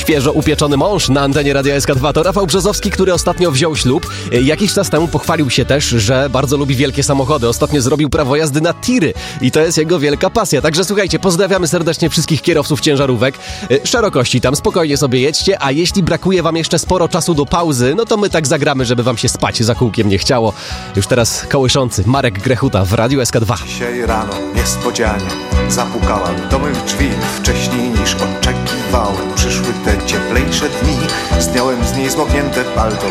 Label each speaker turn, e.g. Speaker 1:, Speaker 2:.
Speaker 1: Świeżo upieczony mąż na antenie Radia SK2 to Rafał Brzozowski, który ostatnio wziął ślub. Jakiś czas temu pochwalił się też, że bardzo lubi wielkie samochody. Ostatnio zrobił prawo jazdy na tiry i to jest jego wielka pasja. Także słuchajcie, pozdrawiamy serdecznie wszystkich kierowców ciężarówek. Szerokości tam, spokojnie sobie jedźcie, a jeśli brakuje wam jeszcze sporo czasu do pauzy, no to my tak zagramy, żeby wam się spać za kółkiem nie chciało. Już teraz kołyszący Marek Grechuta w Radiu SK2.
Speaker 2: Dzisiaj rano niespodzianie zapukałem do mych drzwi. Wcześniej niż oczekiwałem przyszły te cieplejsze dni. Zdjąłem z niej zmoknięte palto,